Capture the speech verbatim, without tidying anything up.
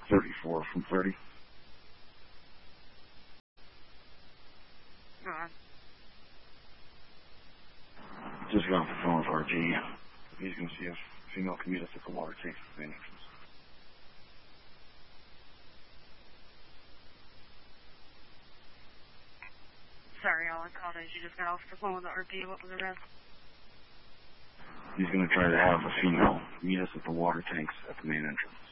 thirty-four from thirty. Uh, Just got off the phone with R G. He's going to see if female can meet us at the water tank for the main entrance. sorry, all I called is you just got off the phone with the R P. What was the rest? He's going to try to have a female meet us at the water tanks at the main entrance.